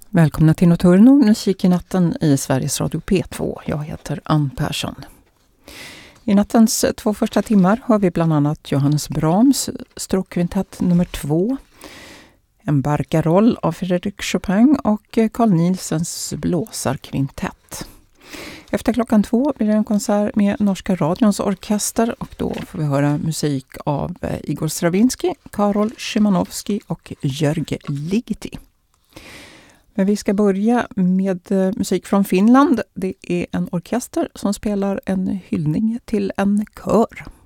Välkomna till Nocturno, musik i natten i Sveriges Radio P2. Jag heter Ann Persson. I nattens 2 första timmar har vi bland annat Johannes Brahms stråkkvintett nummer 2, en barcaroll av Frédéric Chopin och Carl Nielsens blåsarkvintett. Efter klockan 2 blir det en konsert med Norska radions orkester och då får vi höra musik av Igor Stravinsky, Karol Szymanowski och Jörg Ligeti. Men vi ska börja med musik från Finland. Det är en orkester som spelar en hyllning till en kör.